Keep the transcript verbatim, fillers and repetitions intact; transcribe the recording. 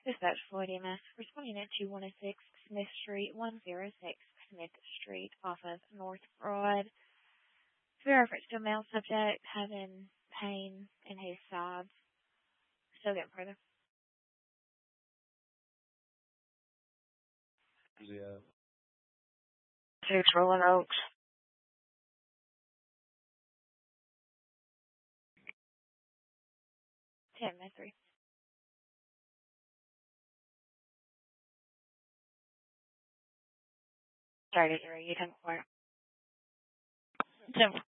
Dispatch Floyd E M S responding at two one oh six Smith Street, one oh six Smith Street, off of North Broad. For reference to a male subject having pain in his sides. Still getting further. Yeah. Six Rolling Oaks. ten by three. Sorry, you ten four. ten